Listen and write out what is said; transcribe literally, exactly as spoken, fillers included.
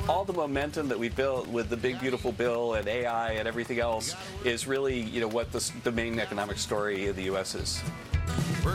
all the momentum that we built with the big beautiful bill and A I and everything else is really, you know, what the, the main economic story of the U S is.